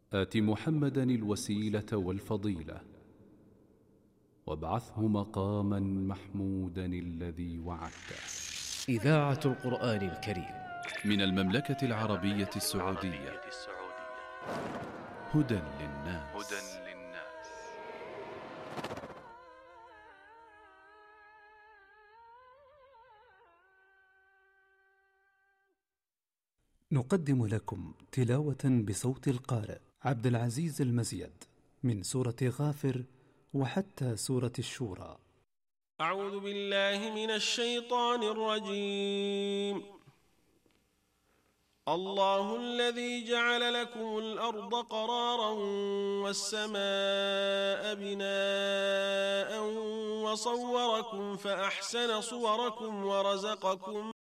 آت محمدا الوسيلة والفضيلة وابعثه مقاما محمودا الذي وعدته. إذاعة القرآن الكريم من المملكة العربية السعودية. هدى للناس. نقدم لكم تلاوة بصوت القارئ عبد العزيز المزيد من سورة غافر وحتى سورة الشورى. أعوذ بالله من الشيطان الرجيم. الله الذي جعل لكم الأرض قرارا والسماء بناء وصوركم فأحسن صوركم ورزقكم